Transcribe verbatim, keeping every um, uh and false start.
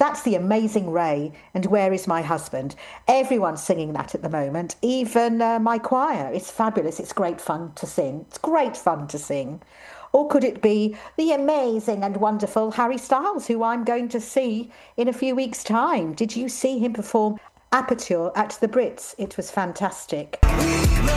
That's The Amazing Ray and Where Is My Husband. Everyone's singing that at the moment, even uh, my choir. It's fabulous. It's great fun to sing. It's great fun to sing. Or could it be the amazing and wonderful Harry Styles, who I'm going to see in a few weeks' time? Did you see him perform Aperture at the Brits? It was fantastic.